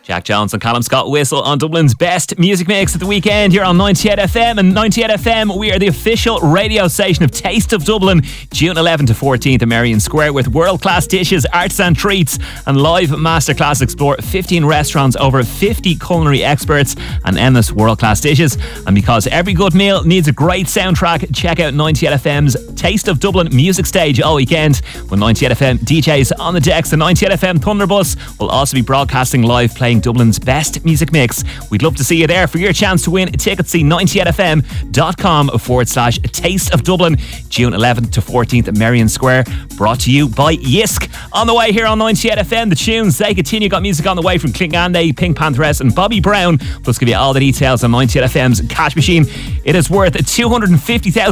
Jack Jones and Callum Scott Whistle on Dublin's best music mix at the weekend here on 98 FM. And 98 FM, we are the official radio station of Taste of Dublin, June 11th to 14th at Merrion Square, with world-class dishes, artisan treats and live masterclass. Explore 15 restaurants, over 50 culinary experts and endless world-class dishes. And because every good meal needs a great soundtrack, check out 98 FM's Taste of Dublin music stage all weekend with 98 FM DJs on the decks. The 98 FM Thunderbus will also be broadcasting live, playing Dublin's best music mix. We'd love to see you there. For your chance to win tickets, see 98fm.com/Taste of Dublin, June 11th to 14th at Merrion Square. Brought to you by Yisk. On the way here on 98 FM, the tunes, they continue. Got music on the way from Klingande, Pink Pantheress and Bobby Brown. Plus give you all the details on 98 FM's Cash Machine. It is worth 250,000